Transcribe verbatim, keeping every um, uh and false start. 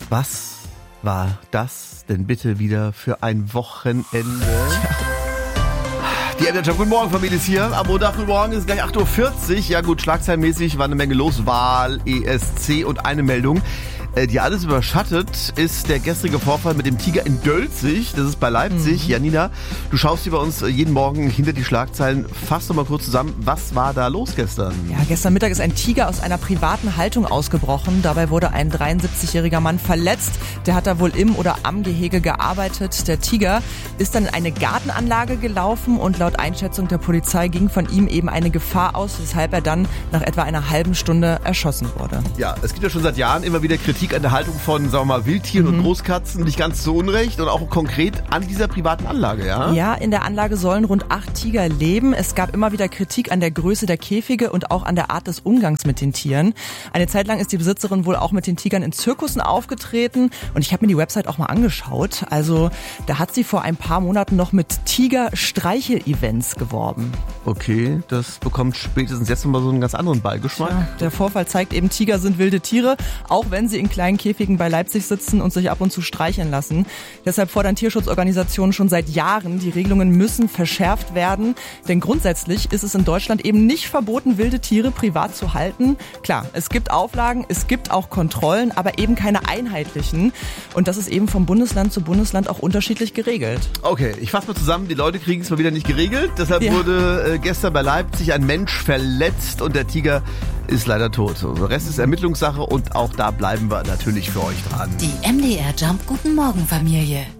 Was war das denn bitte wieder für ein Wochenende? Die M D R Guten Morgen, Familie ist hier. Am Montag, guten Morgen, ist gleich acht Uhr vierzig. Ja gut, schlagzeilenmäßig war eine Menge los. Wahl, E S C und eine Meldung, die alles überschattet, ist der gestrige Vorfall mit dem Tiger in Dölzig. Das ist bei Leipzig. Mhm. Janina, du schaust hier bei uns jeden Morgen hinter die Schlagzeilen. Fass doch mal kurz zusammen, was war da los gestern? Ja, gestern Mittag ist ein Tiger aus einer privaten Haltung ausgebrochen. Dabei wurde ein dreiundsiebzigjähriger Mann verletzt. Der hat da wohl im oder am Gehege gearbeitet. Der Tiger ist dann in eine Gartenanlage gelaufen und laut Einschätzung der Polizei ging von ihm eben eine Gefahr aus, weshalb er dann nach etwa einer halben Stunde erschossen wurde. Ja, es gibt ja schon seit Jahren immer wieder Kritik an der Haltung von, sagen wir mal, Wildtieren mhm. und Großkatzen, nicht ganz so unrecht und auch konkret an dieser privaten Anlage, ja? Ja, in der Anlage sollen rund acht Tiger leben. Es gab immer wieder Kritik an der Größe der Käfige und auch an der Art des Umgangs mit den Tieren. Eine Zeit lang ist die Besitzerin wohl auch mit den Tigern in Zirkussen aufgetreten und ich habe mir die Website auch mal angeschaut. Also da hat sie vor ein paar Monaten noch mit Tiger-Streichel-Events geworben. Okay, das bekommt spätestens jetzt nochmal so einen ganz anderen Beigeschmack. Ja, der Vorfall zeigt eben, Tiger sind wilde Tiere, auch wenn sie in kleinen Käfigen bei Leipzig sitzen und sich ab und zu streicheln lassen. Deshalb fordern Tierschutzorganisationen schon seit Jahren, die Regelungen müssen verschärft werden. Denn grundsätzlich ist es in Deutschland eben nicht verboten, wilde Tiere privat zu halten. Klar, es gibt Auflagen, es gibt auch Kontrollen, aber eben keine einheitlichen. Und das ist eben vom Bundesland zu Bundesland auch unterschiedlich geregelt. Okay, ich fasse mal zusammen, die Leute kriegen es mal wieder nicht geregelt. Deshalb ja. wurde äh, gestern bei Leipzig ein Mensch verletzt und der Tiger ist leider tot. So, der Rest ist Ermittlungssache und auch da bleiben wir natürlich für euch dran. Die M D R Jump Guten Morgen Familie.